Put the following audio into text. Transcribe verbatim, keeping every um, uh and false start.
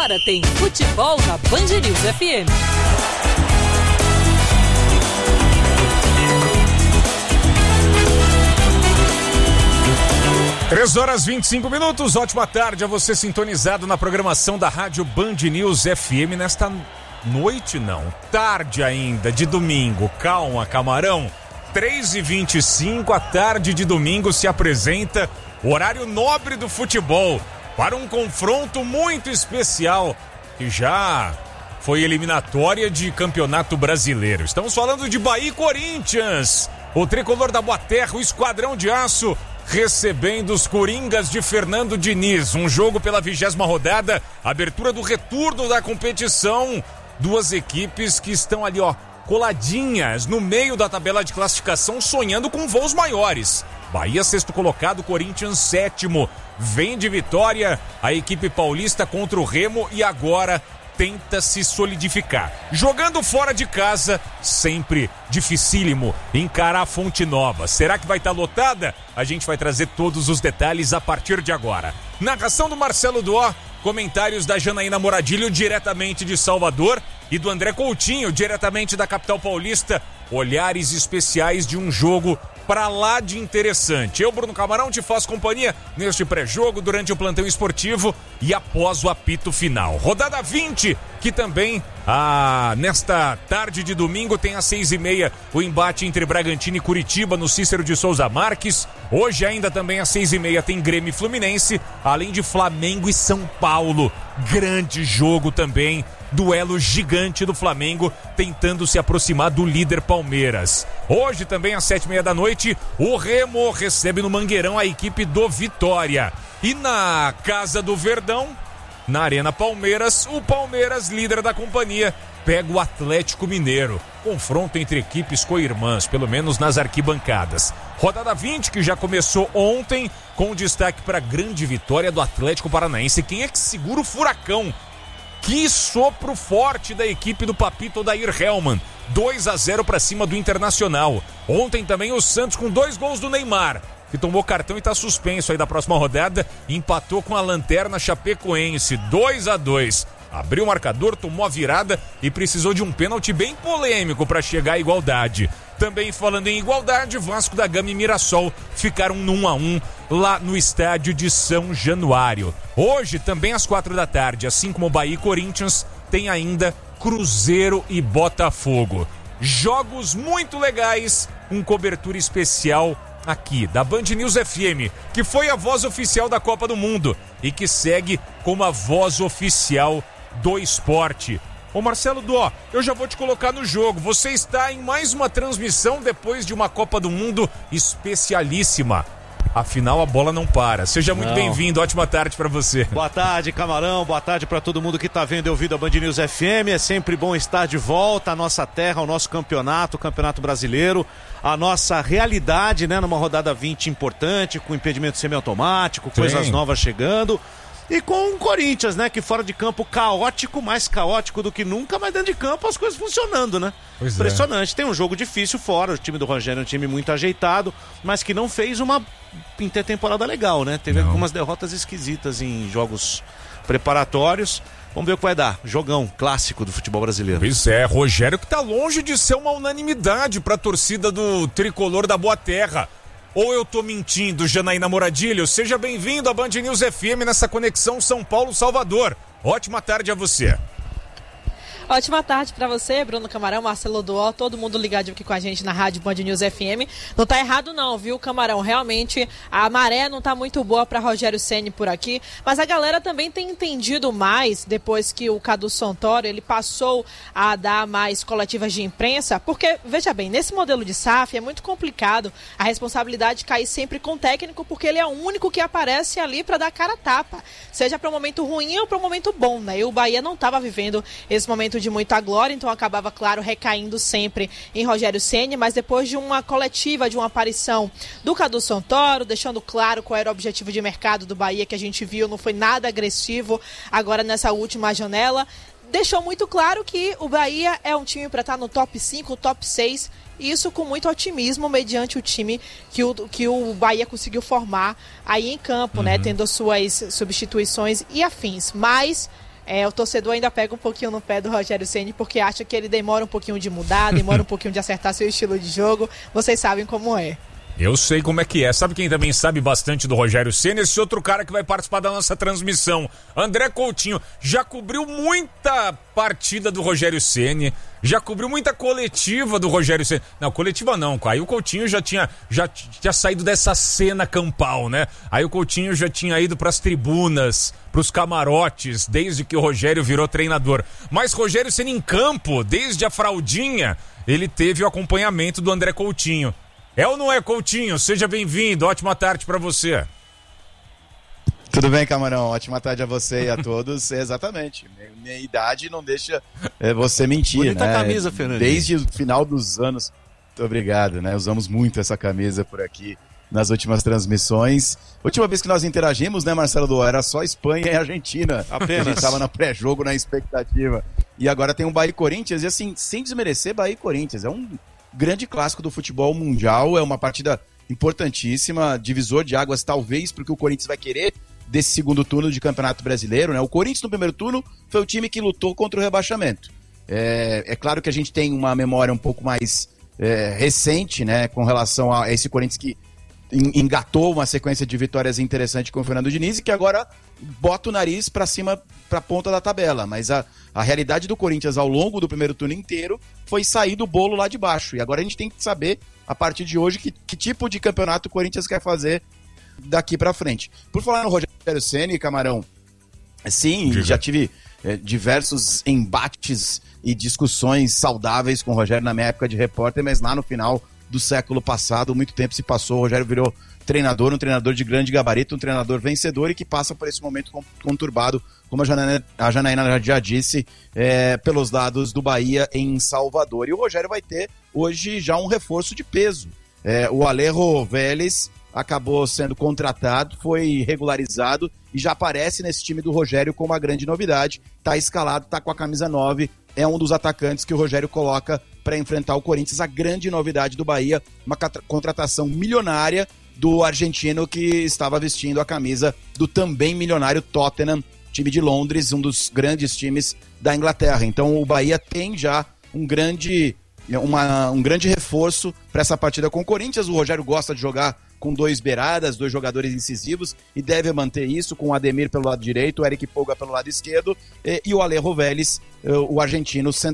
Agora tem futebol na Band News F M. três horas e vinte e cinco minutos, ótima tarde a você sintonizado na programação da Rádio Band News F M nesta noite não, tarde ainda, de domingo. Calma, camarão, três e vinte e cinco, a tarde de domingo se apresenta o horário nobre do futebol para um confronto muito especial que já foi eliminatória de Campeonato Brasileiro. Estamos falando de Bahia e Corinthians, o tricolor da Boa Terra, o Esquadrão de Aço, recebendo os Coringas de Fernando Diniz. Um jogo pela vigésima rodada, abertura do retorno da competição. Duas equipes que estão ali, ó, coladinhas no meio da tabela de classificação, sonhando com voos maiores. Bahia sexto colocado, Corinthians sétimo. Vem de vitória a equipe paulista contra o Remo e agora tenta se solidificar. Jogando fora de casa, sempre dificílimo encarar a Fonte Nova. Será que vai estar lotada? A gente vai trazer todos os detalhes a partir de agora. Narração do Marcelo Duó, comentários da Janaína Moradilho diretamente de Salvador e do André Coutinho diretamente da capital paulista. Olhares especiais de um jogo pra lá de interessante. Eu, Bruno Camarão, te faço companhia neste pré-jogo, durante o plantão esportivo e após o apito final. Rodada vinte, que também, ah, nesta tarde de domingo, tem às seis e meia o embate entre Bragantino e Curitiba no Cícero de Souza Marques. Hoje ainda também às seis e meia tem Grêmio e Fluminense, além de Flamengo e São Paulo. Grande jogo também. Duelo gigante do Flamengo tentando se aproximar do líder Palmeiras. Hoje também às sete e meia da noite, o Remo recebe no Mangueirão a equipe do Vitória. E na Casa do Verdão, na Arena Palmeiras, o Palmeiras, líder da companhia, pega o Atlético Mineiro. Confronto entre equipes co-irmãs, pelo menos nas arquibancadas. Rodada vinte, que já começou ontem, com destaque para a grande vitória do Atlético Paranaense. Quem é que segura o furacão? Que sopro forte da equipe do Papito Odair Hellmann. dois a zero para cima do Internacional. Ontem também o Santos com dois gols do Neymar, que tomou cartão e está suspenso aí da próxima rodada. Empatou com a Lanterna Chapecoense, dois a dois. Abriu o marcador, tomou a virada e precisou de um pênalti bem polêmico para chegar à igualdade. Também falando em igualdade, Vasco da Gama e Mirassol ficaram no um a um lá no estádio de São Januário. Hoje, também às quatro da tarde, assim como Bahia e Corinthians, tem ainda Cruzeiro e Botafogo. Jogos muito legais, com cobertura especial aqui da Band News F M, que foi a voz oficial da Copa do Mundo e que segue como a voz oficial do esporte. Ô Marcelo Duó, eu já vou te colocar no jogo. Você está em mais uma transmissão depois de uma Copa do Mundo especialíssima. Afinal, a bola não para. Seja muito não. bem-vindo, ótima tarde pra você. Boa tarde, Camarão, boa tarde pra todo mundo que tá vendo e ouvindo a Band News F M. É sempre bom estar de volta à nossa terra, ao nosso campeonato, o Campeonato Brasileiro, a nossa realidade, né, numa rodada vinte importante, com impedimento semiautomático, Sim. coisas novas chegando. E com o Corinthians, né, que fora de campo caótico, mais caótico do que nunca, mas dentro de campo as coisas funcionando, né? Pois Impressionante. É. Tem um jogo difícil fora, o time do Rogério é um time muito ajeitado, mas que não fez uma intertemporada legal, né? Teve não. algumas derrotas esquisitas em jogos preparatórios. Vamos ver o que vai dar. Jogão clássico do futebol brasileiro. Pois é, Rogério que tá longe de ser uma unanimidade pra torcida do tricolor da Boa Terra. Ou eu tô mentindo, Janaína Moradilho? Seja bem-vindo à Band News F M nessa conexão São Paulo-Salvador. Ótima tarde a você. Ótima tarde pra você, Bruno Camarão, Marcelo Duó, todo mundo ligado aqui com a gente na Rádio Band News F M. Não tá errado não, viu, Camarão? Realmente a maré não tá muito boa pra Rogério Ceni por aqui, mas a galera também tem entendido mais depois que o Cadu Santoro, ele passou a dar mais coletivas de imprensa, porque, veja bem, nesse modelo de S A F é muito complicado a responsabilidade cair sempre com o técnico, porque ele é o único que aparece ali pra dar cara a tapa, seja pra um momento ruim ou pra um momento bom, né? E o Bahia não tava vivendo esse momento de muita glória, então acabava, claro, recaindo sempre em Rogério Ceni, mas depois de uma coletiva, de uma aparição do Cadu Santoro, deixando claro qual era o objetivo de mercado do Bahia, que a gente viu, não foi nada agressivo agora nessa última janela, deixou muito claro que o Bahia é um time para estar no top cinco, top seis, isso com muito otimismo mediante o time que o, que o Bahia conseguiu formar aí em campo, uhum. né, tendo suas substituições e afins, mas é, o torcedor ainda pega um pouquinho no pé do Rogério Ceni, porque acha que ele demora um pouquinho de mudar, demora um pouquinho de acertar seu estilo de jogo. Vocês sabem como é. Eu sei como é que é. Sabe quem também sabe bastante do Rogério Ceni? Esse outro cara que vai participar da nossa transmissão, André Coutinho. Já cobriu muita partida do Rogério Ceni, já cobriu muita coletiva do Rogério Ceni. Não, coletiva não, aí o Coutinho já tinha, já tinha saído dessa cena campal, né? Aí o Coutinho já tinha ido pras tribunas, pros camarotes, desde que o Rogério virou treinador. Mas Rogério Ceni em campo, desde a fraldinha, ele teve o acompanhamento do André Coutinho. É ou não é, Coutinho? Seja bem-vindo, ótima tarde pra você. Tudo bem, Camarão? Ótima tarde a você e a todos. Exatamente. Minha idade não deixa é, você mentir, Bonita né? camisa, Fernandinho. Desde o final dos anos. Muito obrigado, né? Usamos muito essa camisa por aqui nas últimas transmissões. Última vez que nós interagimos, né, Marcelo Duó? Era só Espanha e Argentina. Apenas. A gente tava no pré-jogo, na expectativa. E agora tem um Bahia e Corinthians. E assim, sem desmerecer, Bahia e Corinthians. É um grande clássico do futebol mundial. É uma partida importantíssima, divisor de águas talvez, porque o Corinthians vai querer desse segundo turno de Campeonato Brasileiro, né? O Corinthians no primeiro turno foi o time que lutou contra o rebaixamento. É, é claro que a gente tem uma memória um pouco mais é, recente, né, com relação a esse Corinthians que engatou uma sequência de vitórias interessante com o Fernando Diniz e que agora bota o nariz para cima, para a ponta da tabela. Mas a, a realidade do Corinthians ao longo do primeiro turno inteiro foi sair do bolo lá de baixo. E agora a gente tem que saber, a partir de hoje, que, que tipo de campeonato o Corinthians quer fazer daqui para frente. Por falar no Rogério Ceni, Camarão, sim, Diga. já tive é, diversos embates e discussões saudáveis com o Rogério na minha época de repórter, mas lá no final do século passado, muito tempo se passou, o Rogério virou treinador, um treinador de grande gabarito, um treinador vencedor e que passa por esse momento conturbado, como a Janaína, a Janaína já disse, é, pelos lados do Bahia em Salvador. E o Rogério vai ter hoje já um reforço de peso. É, o Alejo Vélez acabou sendo contratado, foi regularizado e já aparece nesse time do Rogério como uma grande novidade. Tá escalado, tá com a camisa nove, é um dos atacantes que o Rogério coloca para enfrentar o Corinthians. A grande novidade do Bahia, uma contratação milionária do argentino que estava vestindo a camisa do também milionário Tottenham, time de Londres, um dos grandes times da Inglaterra. Então o Bahia tem já um grande, uma, um grande reforço para essa partida com o Corinthians. O Rogério gosta de jogar com dois beiradas, dois jogadores incisivos, e deve manter isso com o Ademir pelo lado direito, o Eric Pouga pelo lado esquerdo, e, e o Alejo Vélez, o argentino,